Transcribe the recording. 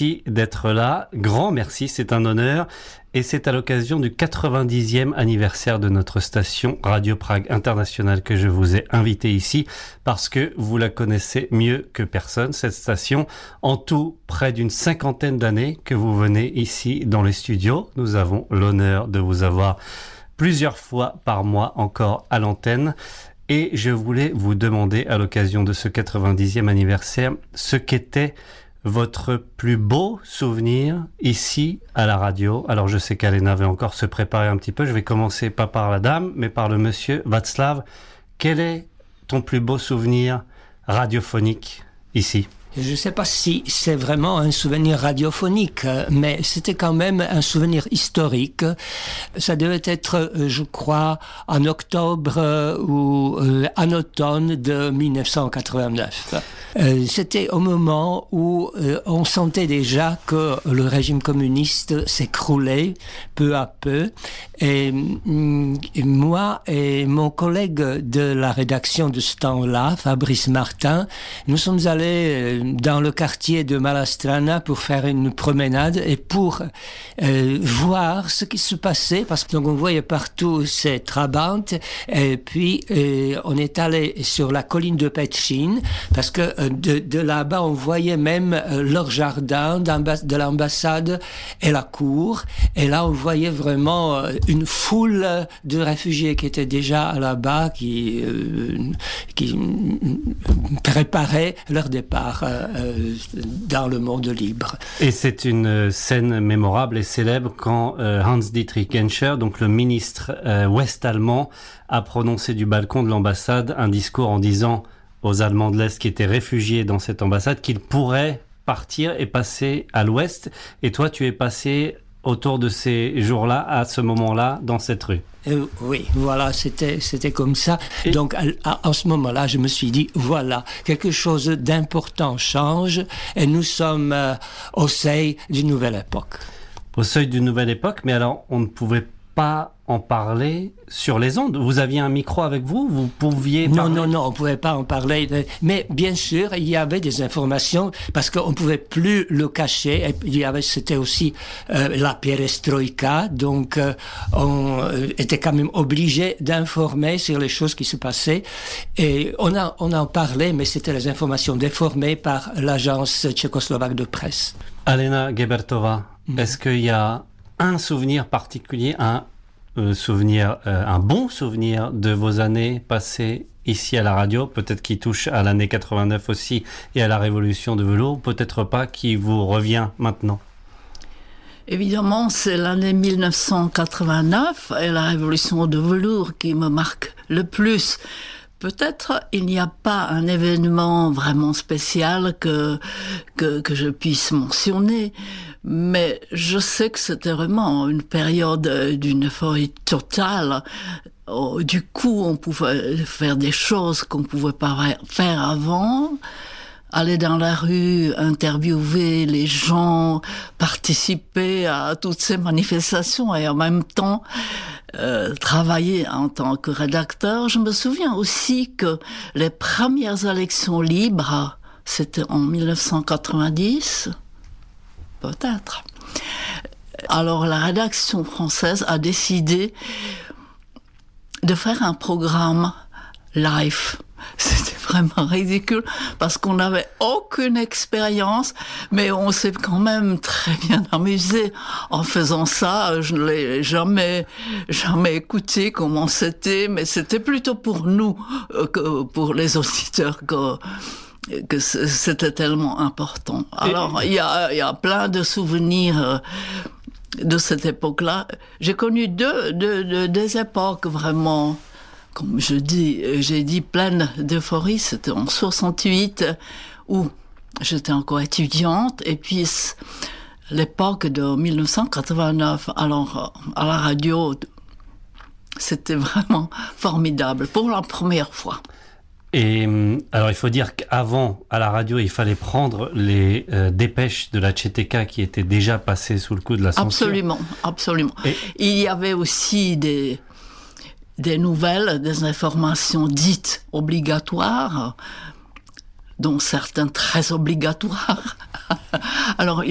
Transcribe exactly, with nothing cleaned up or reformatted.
merci d'être là. Grand merci, c'est un honneur. Et c'est à l'occasion du quatre-vingt-dixième anniversaire de notre station Radio Prague International que je vous ai invité ici parce que vous la connaissez mieux que personne, cette station. En tout, près d'une cinquantaine d'années que vous venez ici dans les studios. Nous avons l'honneur de vous avoir plusieurs fois par mois encore à l'antenne. Et je voulais vous demander à l'occasion de ce quatre-vingt-dixième anniversaire ce qu'était votre plus beau souvenir ici à la radio. Alors je sais qu'Alena veut encore se préparer un petit peu. Je vais commencer pas par la dame, mais par le monsieur Václav. Quel est ton plus beau souvenir radiophonique ici ? Je ne sais pas si c'est vraiment un souvenir radiophonique, mais c'était quand même un souvenir historique. Ça devait être, je crois, en octobre ou en automne de dix-neuf cent quatre-vingt-neuf. C'était au moment où on sentait déjà que le régime communiste s'écroulait peu à peu. Et moi et mon collègue de la rédaction de ce temps-là, Fabrice Martin, nous sommes allés dans le quartier de Malastrana pour faire une promenade et pour euh, voir ce qui se passait, parce que donc, on voyait partout ces trabantes, et puis euh, on est allé sur la colline de Petřín, parce que euh, de, de là-bas on voyait même euh, leur jardin de l'ambassade et la cour, et là on voyait vraiment euh, une foule de réfugiés qui étaient déjà là-bas, qui, euh, qui préparaient leur départ euh, dans le monde libre. Et c'est une scène mémorable et célèbre quand euh, Hans-Dietrich Genscher, donc le ministre euh, ouest-allemand, a prononcé du balcon de l'ambassade un discours en disant aux Allemands de l'Est qui étaient réfugiés dans cette ambassade qu'ils pourraient partir et passer à l'ouest. Et toi, tu es passé autour de ces jours-là, à ce moment-là, dans cette rue. Euh, oui, voilà, c'était c'était comme ça. Et donc, à, à, à ce moment-là, je me suis dit, voilà, quelque chose d'important change et nous sommes euh, au seuil d'une nouvelle époque. Au seuil d'une nouvelle époque, mais alors, on ne pouvait pas en parler sur les ondes. Vous aviez un micro avec vous, vous pouviez non, parler... Non, non, non, on pouvait pas en parler. Mais bien sûr, il y avait des informations parce qu'on pouvait plus le cacher. Et il y avait, c'était aussi euh, la perestroïka, donc euh, on euh, était quand même obligé d'informer sur les choses qui se passaient. Et on a, on en parlait, mais c'était les informations déformées par l'agence tchécoslovaque de presse. Alena Gebertová, mmh. Est-ce qu'il y a un souvenir particulier, un euh, souvenir, euh, un bon souvenir de vos années passées ici à la radio, peut-être qui touche à l'année quatre-vingt-neuf aussi et à la révolution de velours, peut-être pas, qui vous revient maintenant? Évidemment, c'est l'année dix-neuf cent quatre-vingt-neuf et la révolution de velours qui me marque le plus. Peut-être il n'y a pas un événement vraiment spécial que, que, que je puisse mentionner, mais je sais que c'était vraiment une période d'une euphorie totale. Du coup, on pouvait faire des choses qu'on ne pouvait pas faire avant. Aller dans la rue, interviewer les gens, participer à toutes ces manifestations et en même temps euh, travailler en tant que rédacteur. Je me souviens aussi que les premières élections libres, c'était en dix-neuf cent quatre-vingt-dix, peut-être. Alors la rédaction française a décidé de faire un programme live. C'était vraiment ridicule parce qu'on n'avait aucune expérience, mais on s'est quand même très bien amusé en faisant ça. Je ne l'ai jamais, jamais écouté comment c'était, mais c'était plutôt pour nous que pour les auditeurs que que c'était tellement important. Alors il y a, il y a plein de souvenirs de cette époque-là. J'ai connu deux, deux, deux des époques vraiment. Comme je dis, j'ai dit pleine d'euphorie, c'était en soixante-huit où j'étais encore étudiante et puis l'époque de dix-neuf cent quatre-vingt-neuf. Alors à la radio, c'était vraiment formidable pour la première fois. Et alors il faut dire qu'avant à la radio il fallait prendre les euh, dépêches de la Tchétéka qui étaient déjà passées sous le coup de la censure. Absolument, absolument. Et il y avait aussi des des nouvelles, des informations dites obligatoires, dont certaines très obligatoires. Alors